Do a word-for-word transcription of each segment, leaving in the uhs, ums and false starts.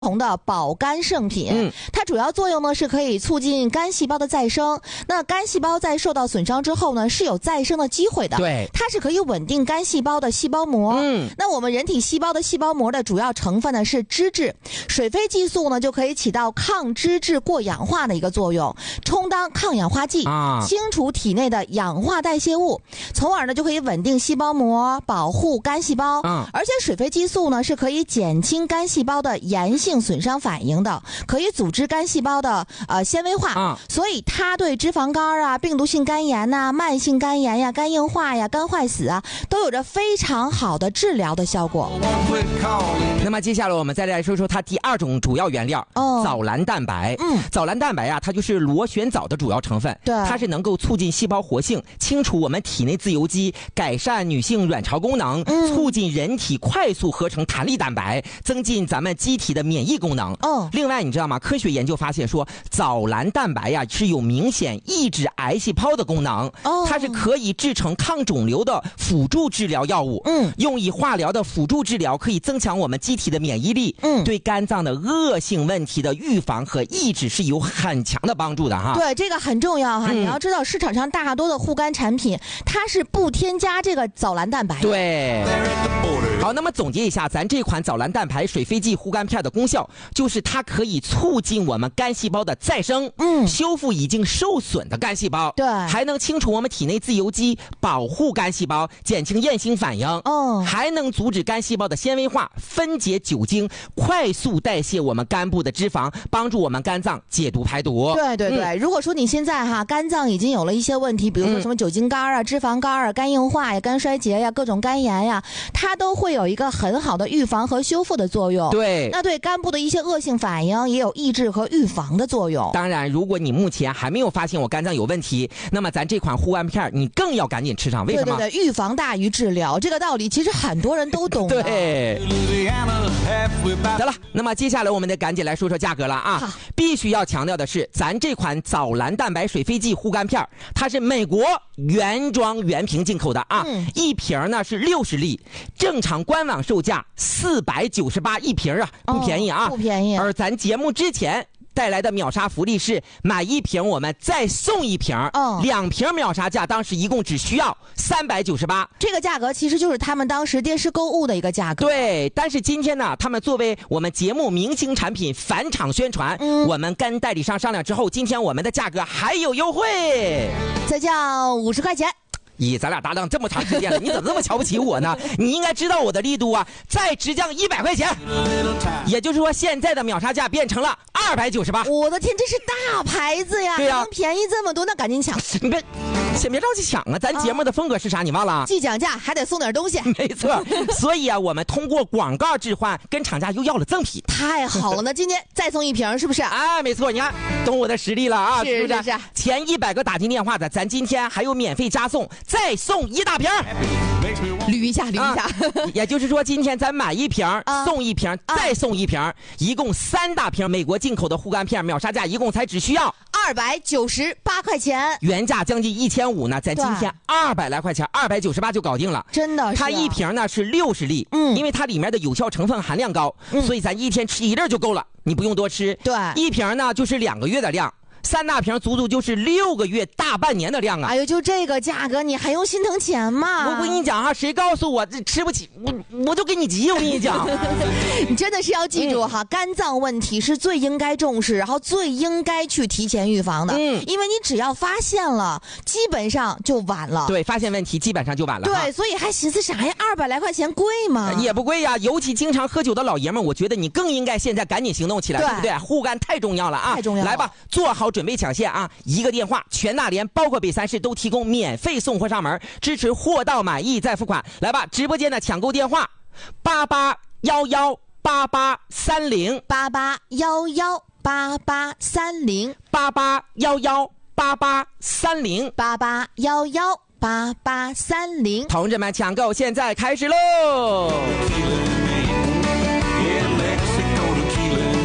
红的保肝圣品， 嗯， 它主要作用呢是可以促进肝细胞的再生。那肝细胞在受到损伤之后呢，是有再生的机会的。 对， 它是可以稳定肝细胞的细胞膜。 嗯， 那我们人体细胞的细胞膜的主要成分呢是脂质，水飞激素呢就可以起到抗脂质过氧化的一个作用，充当抗氧化剂， 啊， 清除体内的氧化代谢物，从而呢就可以稳定细胞膜，保护肝细胞。 嗯， 而且水飞激素呢是可以减轻肝细胞的炎性损伤反应的，可以组织肝细胞的呃纤维化， 嗯， 所以它对脂肪肝啊、病毒性肝炎呐、啊、慢性肝炎呀、肝硬化呀、肝坏死啊，都有着非常好的治疗的效果。 那么接下来我们再来说说它第二种主要原料， 哦， 藻蓝蛋白。 嗯， 藻蓝蛋白呀、啊，它就是螺旋藻的主要成分， 对， 它是能够促进细胞活性，清除我们体内自由基，改善女性卵巢功能， 嗯， 促进人体快速合成弹力蛋白，增进咱们机体的免疫功能。 哦， 另外你知道吗？科学研究发现说，藻蓝蛋白呀、啊、是有明显抑制癌细胞的功能， 哦， 它是可以制成抗肿瘤的辅助治疗药物。 嗯， 用以化疗的辅助治疗可以增强我们机体的免疫力， 嗯， 对肝脏的恶性问题的预防和抑制是有很强的帮助的哈。 对，这个很重要哈。嗯、你要知道，市场上大多的护肝产品，它是不添加这个藻蓝蛋白的。 对。好，那么总结一下，咱这款藻蓝蛋白水飞剂护肝片的功效，就是它可以促进我们肝细胞的再生， 嗯， 修复已经受损的肝细胞， 对， 还能清除我们体内自由基，保护肝细胞，减轻厌性反应， 哦， 还能阻止肝细胞的纤维化，分解酒精，快速代谢我们肝部的脂肪，帮助我们肝脏解毒排毒。 对对对、嗯，如果说你现在哈肝脏已经有了一些问题，比如说什么酒精肝啊、嗯、脂肪肝啊、肝硬化呀、肝衰竭呀、各种肝炎呀，它都会有一个很好的预防和修复的作用。 对， 那对肝部的一些恶性反应也有抑制和预防的作用。 当然，如果你目前还没有发现我肝脏有问题，那么咱这款护肝片你更要赶紧吃上。为什么？ 对对对，预防大于治疗，这个道理其实很多人都懂的。 对。得了，那么接下来我们得赶紧来说说价格了啊！必须要强调的是，咱这款藻蓝蛋白水飞剂护肝片，它是美国原装原瓶进口的啊，嗯、一瓶呢是六十粒，正常官网售价四百九十八一瓶啊，不便宜啊， 哦、不便宜。 而咱节目之前带来的秒杀福利是买一瓶我们再送一瓶， 嗯， 两瓶秒杀价当时一共只需要三百九十八， 这个价格其实就是他们当时电视购物的一个价格。 对，但是今天呢，他们作为我们节目明星产品返场宣传，嗯，我们跟代理商商量之后，今天我们的价格还有优惠， 再降五十块钱。 咦，咱俩搭档这么长时间了，你怎么这么瞧不起我呢？你应该知道我的力度啊！再直降一百块钱，也就是说现在的秒杀价变成了二百九十八。 我的天，这是大牌子呀！ 对呀、啊， 能便宜这么多，那赶紧抢！ 你别，先别着急抢啊！咱节目的风格是啥？你忘了？ 既讲价还得送点东西。 没错，所以啊，我们通过广告置换，跟厂家又要了赠品。 太好了，那今天再送一瓶，是不是？ 啊，没错，你看，懂我的实力了啊！ 是是不是？前一百个打进电话的，咱今天还有免费加送。再送一大瓶， 捋一下，捋一下、啊。 也就是说，今天咱买一瓶、啊、送一瓶、啊，再送一瓶、啊，一共三大瓶美国进口的护肝片，秒杀价一共才只需要二百九十八块钱， 原价将近一千五呢，咱今天二百来块钱，二百九十八就搞定了。 真的是、啊， 它一瓶呢是六十粒， 嗯， 因为它里面的有效成分含量高，嗯、所以咱一天吃一粒就够了，你不用多吃。 对， 一瓶呢就是两个月的量。三大瓶足足就是六个月大半年的量啊！ 哎呦，就这个价格，你还用心疼钱吗？ 我跟你讲哈，谁告诉我这吃不起，我我就给你急！我跟你讲， 你真的是要记住哈、嗯，肝脏问题是最应该重视，然后最应该去提前预防的。嗯，因为你只要发现了，基本上就晚了。 对，发现问题基本上就晚了。 对，所以还寻思啥呀？二百来块钱贵吗？ 也不贵呀，尤其经常喝酒的老爷们，我觉得你更应该现在赶紧行动起来， 对, 对不对？护肝太重要了啊！ 太重要了， 来吧，做好准备抢线啊！一个电话，全大连包括北三市都提供免费送货上门，支持货到满意再付款。来吧，直播间的抢购电话：八八幺幺八八三零八八幺幺八八三零八八幺幺八八三零八八幺幺八八三零。 同志们，抢购现在开始喽！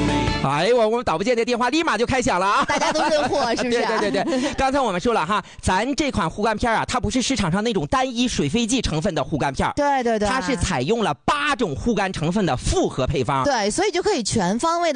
哎，我我们导播间的电话立马就开响了啊！ 大家都认货，是不是、 啊？对对对对，刚才我们说了哈，咱这款护肝片啊，它不是市场上那种单一水飞剂成分的护肝片， 对对对， 它是采用了八种护肝成分的复合配方， 对，所以就可以全方位的